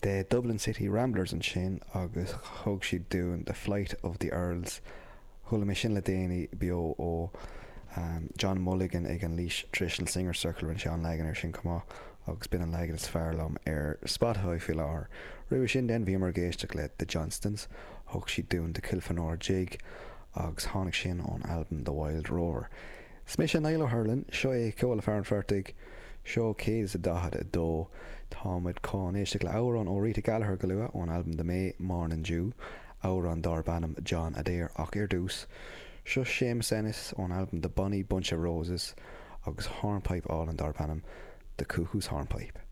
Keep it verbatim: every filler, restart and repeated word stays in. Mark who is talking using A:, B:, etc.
A: The Dublin City Ramblers an sin agus thug siad dún The Flight of the Earls. Thula mé sin le déanaí bio ó um, John Mulligan ag an Laois Traditional Singer Circle an seán legan ar sin cumá agus bin an legan is fearlam ar Spotify fi láir. Rua sin den bhí mar géisteach le The Johnstons, thug siad dún The Kilfenor Jig agus tháinig sin ón album The Wild Rover. Smé sin Niall O'Hurlin, seo é ceola fearn fertig, seo céad is a dahad a dó, táid cá éisteach le áran ó Rita Gallagher go luath ón album The May Morning Dew, áran dar banam John Adair ach ar dús, seo Seamus Ennis ón album The Bunny Bunch of Roses agus Hornpipe all an dar banam The Cuckoo's Hornpipe.